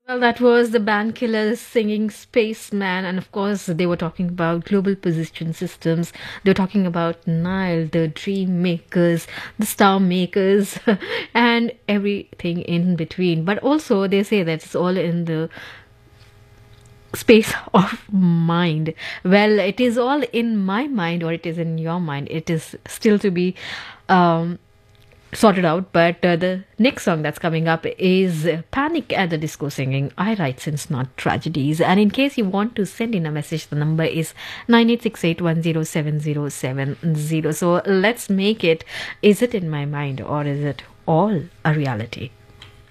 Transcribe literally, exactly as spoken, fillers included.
Well, that was the band Killers singing Spaceman, and of course, they were talking about global position systems. They were talking about Nile, the dream makers, the star makers, and everything in between. But also, they say that it's all in the space of mind. Well, it is all in my mind, or it is in your mind. It is still to be um, sorted out. But uh, the next song that's coming up is Panic at the Disco singing I Write Sins Not Tragedies. And in case you want to send in a message, the number is nine eight six eight one zero seven zero seven zero. So let's make it, is it in my mind or is it all a reality?